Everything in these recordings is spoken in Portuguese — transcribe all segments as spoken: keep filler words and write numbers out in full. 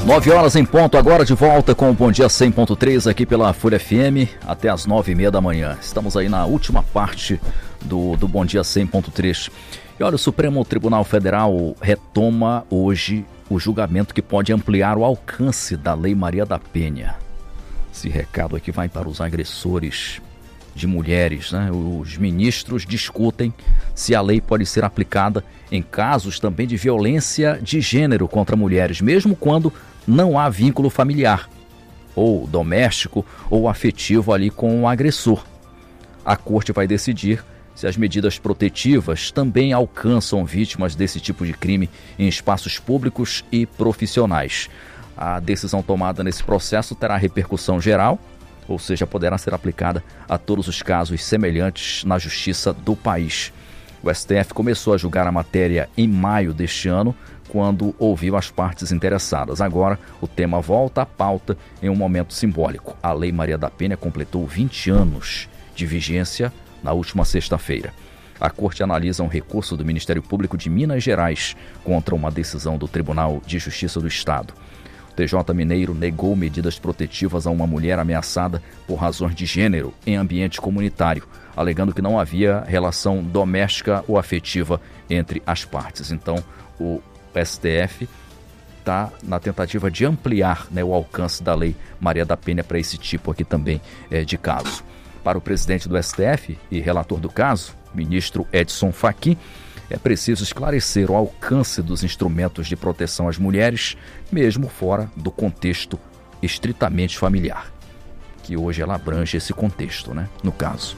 Nove horas em ponto, agora de volta com o Bom Dia cem ponto três aqui pela Folha F M até as nove e meia da manhã. Estamos aí na última parte do, do Bom Dia cem ponto três. E olha, o Supremo Tribunal Federal retoma hoje o julgamento que pode ampliar o alcance da Lei Maria da Penha. Esse recado aqui vai para os agressores de mulheres, né? Os ministros discutem se a lei pode ser aplicada em casos também de violência de gênero contra mulheres, mesmo quando não há vínculo familiar, ou doméstico, ou afetivo ali com o agressor. A corte vai decidir se as medidas protetivas também alcançam vítimas desse tipo de crime em espaços públicos e profissionais. A decisão tomada nesse processo terá repercussão geral, ou seja, poderá ser aplicada a todos os casos semelhantes na justiça do país. O S T F começou a julgar a matéria em maio deste ano, quando ouviu as partes interessadas. Agora, o tema volta à pauta em um momento simbólico. A Lei Maria da Penha completou vinte anos de vigência na última sexta-feira. A Corte analisa um recurso do Ministério Público de Minas Gerais contra uma decisão do Tribunal de Justiça do Estado. O T J Mineiro negou medidas protetivas a uma mulher ameaçada por razões de gênero em ambiente comunitário, alegando que não havia relação doméstica ou afetiva entre as partes. Então, o S T F está na tentativa de ampliar, né, o alcance da Lei Maria da Penha para esse tipo aqui também é, de caso. Para o presidente do S T F e relator do caso, ministro Edson Fachin, é preciso esclarecer o alcance dos instrumentos de proteção às mulheres, mesmo fora do contexto estritamente familiar, que hoje ela abrange esse contexto, né, no caso.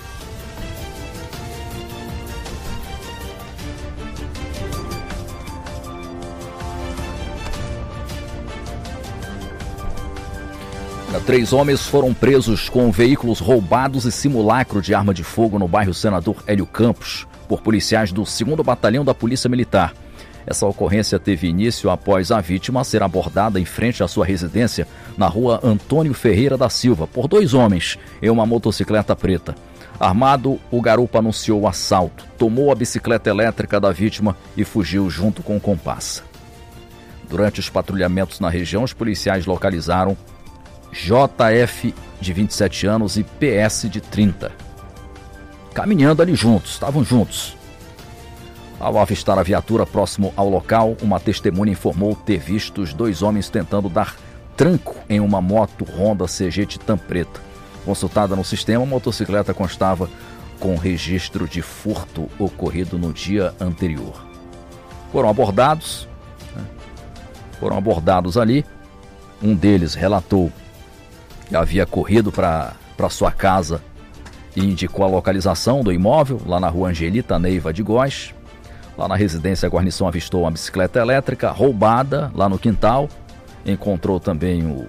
Três homens foram presos com veículos roubados e simulacro de arma de fogo no bairro Senador Hélio Campos por policiais do segundo Batalhão da Polícia Militar. Essa ocorrência teve início após a vítima ser abordada em frente à sua residência na rua Antônio Ferreira da Silva por dois homens em uma motocicleta preta. Armado, o garupa anunciou o assalto, tomou a bicicleta elétrica da vítima e fugiu junto com o comparsa. Durante os patrulhamentos na região, os policiais localizaram J F, de vinte e sete anos, e P S, de trinta. Caminhando ali juntos, estavam juntos. Ao avistar a viatura próximo ao local, uma testemunha informou ter visto os dois homens tentando dar tranco em uma moto Honda C G Titan preta. Consultada no sistema, a motocicleta constava com registro de furto ocorrido no dia anterior. Foram abordados, né? foram abordados ali. Um deles relatou que havia corrido para para sua casa e indicou a localização do imóvel, lá na rua Angelita Neiva de Góes. Lá na residência, a guarnição avistou uma bicicleta elétrica roubada lá no quintal. Encontrou também o,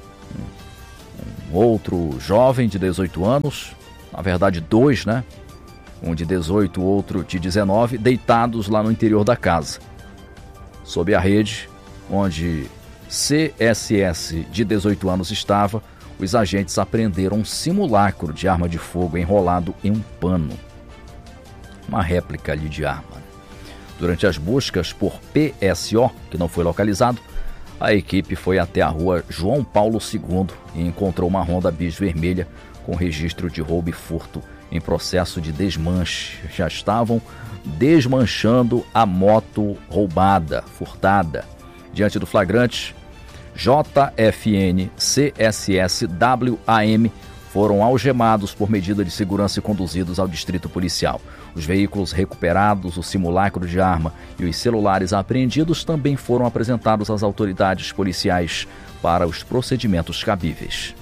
um, um outro jovem de dezoito anos, na verdade dois, né? Um de dezoito, outro de dezenove, deitados lá no interior da casa. Sob a rede, onde C S S de dezoito anos estava, os agentes apreenderam um simulacro de arma de fogo enrolado em um pano. Uma réplica ali de arma. Durante as buscas por P S O, que não foi localizado, a equipe foi até a rua João Paulo segundo e encontrou uma Honda Bis vermelha com registro de roubo e furto em processo de desmanche. Já estavam desmanchando a moto roubada, furtada. Diante do flagrante, J F N, C S S, W A M foram algemados por medida de segurança e conduzidos ao distrito policial. Os veículos recuperados, o simulacro de arma e os celulares apreendidos também foram apresentados às autoridades policiais para os procedimentos cabíveis.